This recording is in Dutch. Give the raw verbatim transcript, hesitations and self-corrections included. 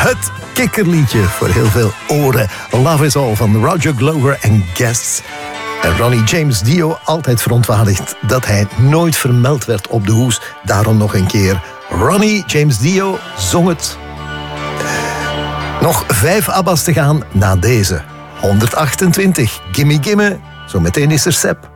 Het kikkerliedje voor heel veel oren. Love is All van Roger Glover en Guests. En Ronnie James Dio altijd verontwaardigd dat hij nooit vermeld werd op de hoes. Daarom nog een keer. Ronnie James Dio zong het. Nog vijf ABBA's te gaan na deze. honderdachtentwintig. Gimme Gimme. Zometeen is er Sepp.